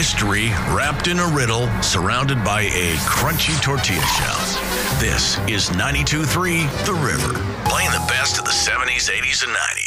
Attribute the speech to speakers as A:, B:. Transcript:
A: History wrapped in a riddle, surrounded by a crunchy tortilla shell. This is 92.3 The River, playing the best of the 70s, 80s, and 90s.